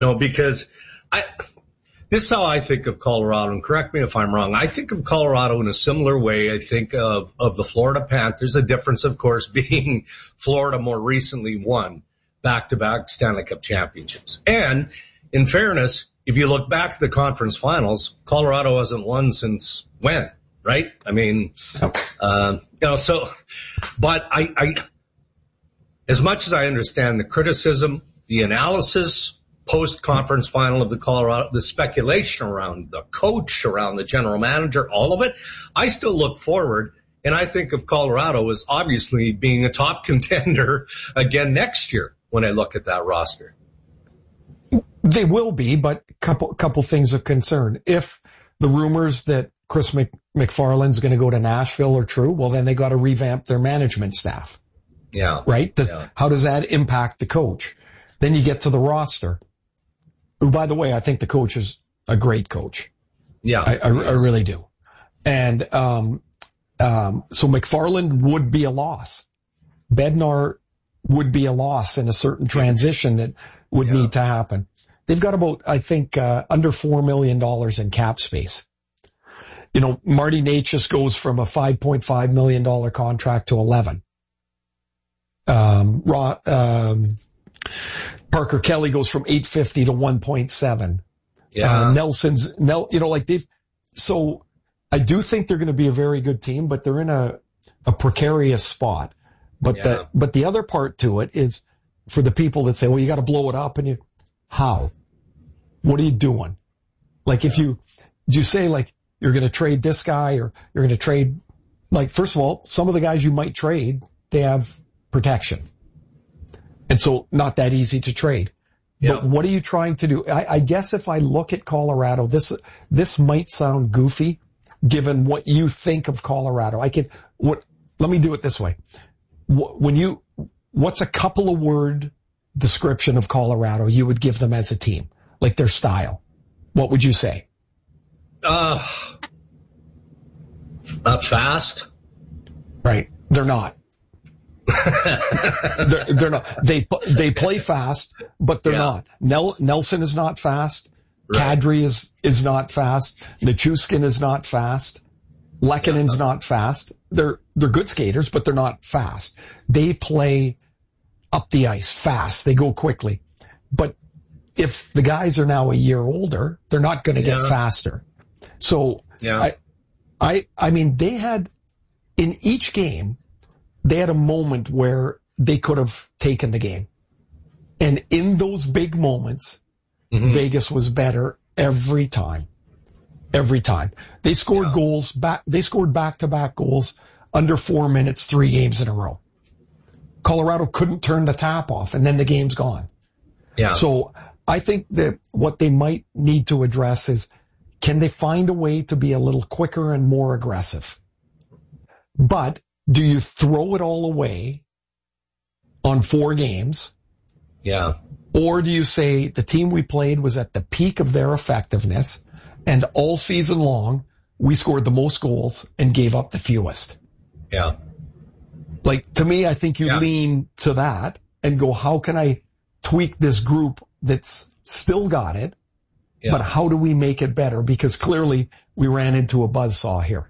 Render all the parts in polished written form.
No, because this is how I think of Colorado, and correct me if I'm wrong. I think of Colorado in a similar way. I think of the Florida Panthers, the difference, of course, being Florida more recently won back-to-back Stanley Cup championships. And in fairness, if you look back at the conference finals, Colorado hasn't won since when, right? I mean, but I, as much as I understand the criticism, the analysis, post-conference final of the Colorado, the speculation around the coach, around the general manager, all of it, I still look forward, and I think of Colorado as obviously being a top contender again next year when I look at that roster. They will be, but couple things of concern. If the rumors that Chris McFarland's going to go to Nashville are true, well, then they got to revamp their management staff. Yeah. Right? How does that impact the coach? Then you get to the roster. Who, by the way, I think the coach is a great coach. Yeah. I really do. And so McFarland would be a loss. Bednar would be a loss in a certain transition that would need to happen. They've got about, I think, under $4 million in cap space. You know, Marty Necas goes from a $5.5 million contract to 11. Parker Kelly goes from 850 to 1.7. Yeah. So I do think they're going to be a very good team, but they're in a precarious spot. But the other part to it is for the people that say, well, you got to blow it up, and how? What are you doing? Like, if you say like you're going to trade this guy, or you're going to trade, like, first of all, some of the guys you might trade, they have protection. And so not that easy to trade. Yeah. But what are you trying to do? I guess if I look at Colorado, this might sound goofy given what you think of Colorado. Let me do it this way. What's a couple of word description of Colorado you would give them as a team? Like their style. What would you say? Fast. Right. They're not. they're not. They play fast, but they're not. Nelson is not fast. Right. Kadri is not fast. Nichushkin is not fast. Lekkonen's not fast. They're good skaters, but they're not fast. They play up the ice fast. They go quickly. But if the guys are now a year older, they're not going to get faster. So I mean, they had in each game, they had a moment where they could have taken the game. And in those big moments, Vegas was better every time. Every time. They scored goals they scored back-to-back goals under 4 minutes, 3 games in a row. Colorado couldn't turn the tap off, and then the game's gone. Yeah. So I think that what they might need to address is, can they find a way to be a little quicker and more aggressive? But do you throw it all away on 4 games? Yeah. Or do you say the team we played was at the peak of their effectiveness, and all season long we scored the most goals and gave up the fewest? Yeah. Like, to me, I think you lean to that and go, how can I tweak this group that's still got it, but how do we make it better? Because clearly we ran into a buzzsaw here.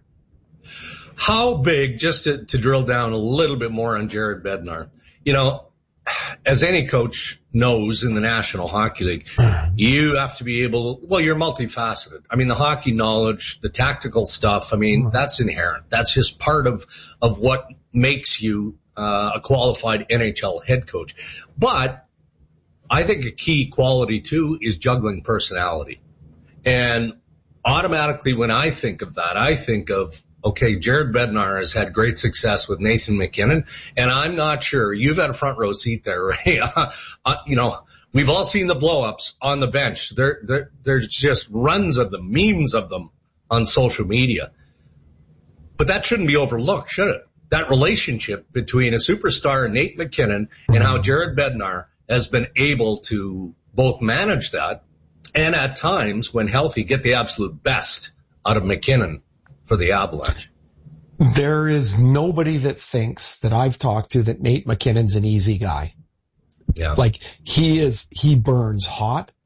How big, just to drill down a little bit more on Jared Bednar, you know, as any coach knows in the National Hockey League, you have to be you're multifaceted. I mean, the hockey knowledge, the tactical stuff, I mean, that's inherent. That's just part of what makes you a qualified NHL head coach. But I think a key quality too is juggling personality. And automatically when I think of that, I think of, okay, Jared Bednar has had great success with Nathan MacKinnon, and I'm not sure. You've had a front row seat there, Ray. You know, we've all seen the blow-ups on the bench. There's just runs of them, memes of them on social media. But that shouldn't be overlooked, should it? That relationship between a superstar, Nate MacKinnon, and how Jared Bednar has been able to both manage that and at times, when healthy, get the absolute best out of MacKinnon for the Avalanche. There is nobody that thinks that I've talked to that Nate MacKinnon's an easy guy. Yeah. Like, he burns hot.